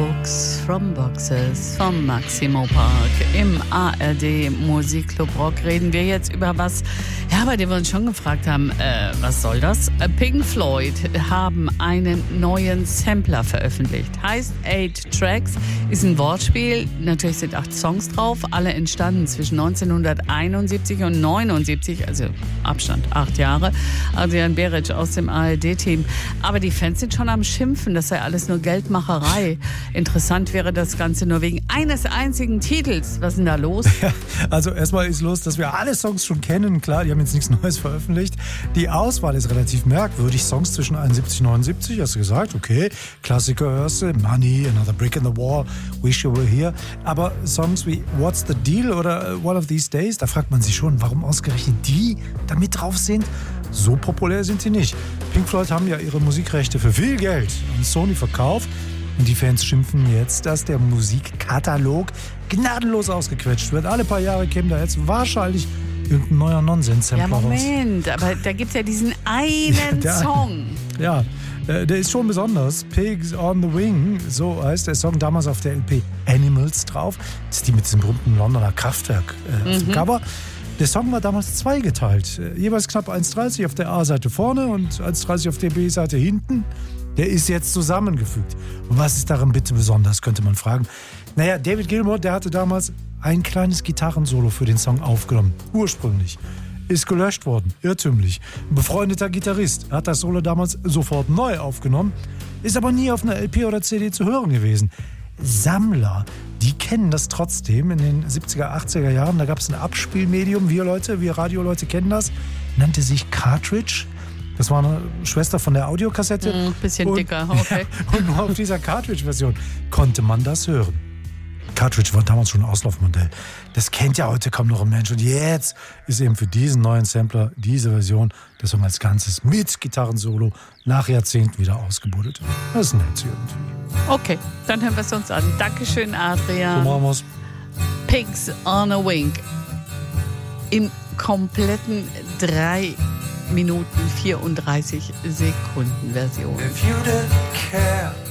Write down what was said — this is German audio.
Books from Boxes vom Maximo Park. Im ARD Musikclub Rock reden wir jetzt über was, ja, bei dem wir uns schon gefragt haben, was soll das? Pink Floyd haben einen neuen Sampler veröffentlicht. Heißt 8 Tracks, ist ein Wortspiel. Natürlich sind 8 Songs drauf, alle entstanden zwischen 1971 und 79, also Abstand 8 Jahre. Adrian Beric aus dem ARD-Team. Aber die Fans sind schon am Schimpfen, das sei alles nur Geldmacherei. Interessant wäre das Ganze nur wegen eines einzigen Titels. Was ist denn da los? Ja, also erstmal ist los, dass wir alle Songs schon kennen. Klar, die haben jetzt nichts Neues veröffentlicht. Die Auswahl ist relativ merkwürdig. Songs zwischen 71 und 79, hast du gesagt, okay. Klassiker hörst du, Money, Another Brick in the Wall, Wish You Were Here. Aber Songs wie What's the Deal oder One of These Days, da fragt man sich schon, warum ausgerechnet die da mit drauf sind. So populär sind sie nicht. Pink Floyd haben ja ihre Musikrechte für viel Geld an Sony verkauft. Und die Fans schimpfen jetzt, dass der Musikkatalog gnadenlos ausgequetscht wird. Alle paar Jahre käme da jetzt wahrscheinlich irgendein neuer Nonsens-Sampler raus. Ja, Moment, aber da gibt es ja diesen einen Song. Ja, der ist schon besonders. Pigs on the Wing, so heißt der Song, damals auf der LP Animals drauf. Das ist die mit diesem berühmten Londoner Kraftwerk auf dem Cover. Der Song war damals zweigeteilt. Jeweils knapp 1,30 auf der A-Seite vorne und 1,30 auf der B-Seite hinten. Der ist jetzt zusammengefügt. Was ist daran bitte besonders, könnte man fragen. Naja, David Gilmour, der hatte damals ein kleines Gitarrensolo für den Song aufgenommen. Ursprünglich. Ist gelöscht worden. Irrtümlich. Ein befreundeter Gitarrist hat das Solo damals sofort neu aufgenommen. Ist aber nie auf einer LP oder CD zu hören gewesen. Sammler, die kennen das trotzdem in den 70er, 80er Jahren. Da gab es ein Abspielmedium, wir Radioleute kennen das, nannte sich Cartridge. Das war eine Schwester von der Audiokassette. Bisschen dicker, okay. Ja, und nur auf dieser Cartridge-Version konnte man das hören. Cartridge war damals schon ein Auslaufmodell. Das kennt ja heute kaum noch ein Mensch. Und jetzt ist eben für diesen neuen Sampler, diese Version, der Song als Ganzes mit Gitarrensolo nach Jahrzehnten wieder ausgebuddelt. Das ist nett irgendwie. Okay, dann hören wir es uns an. Dankeschön, Adrian. So machen wir's. Pigs on a Wing. Im kompletten 3 Minuten 34 Sekunden Version. If you didn't care